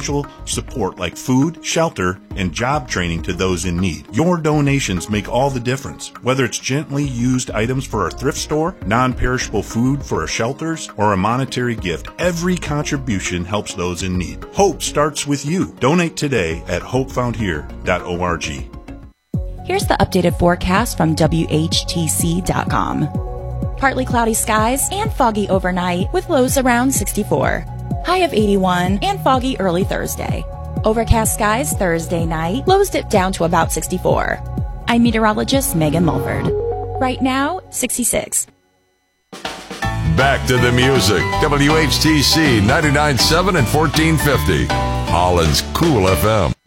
essential support like food, shelter, and job training to those in need. Your donations make all the difference. Whether it's gently used items for our thrift store, non-perishable food for our shelters, or a monetary gift, every contribution helps those in need. Hope starts with you. Donate today at hopefoundhere.org. Here's the updated forecast from WHTC.com. Partly cloudy skies and foggy overnight with lows around 64. High of 81 and foggy early Thursday. Overcast skies Thursday night, lows dip down to about 64. I'm meteorologist Megan Mulford. Right now, 66. Back to the music. WHTC 99.7 and 1450. Holland's Cool FM.